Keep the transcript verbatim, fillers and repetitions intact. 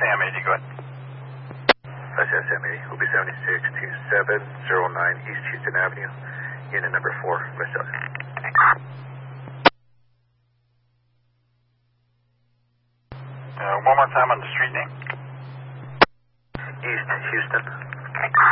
M eighty, go ahead. S S M eighty will be seventy-six two seven zero nine East Houston Avenue, unit number four, Michelle. Uh, one more time on the street name. East Houston.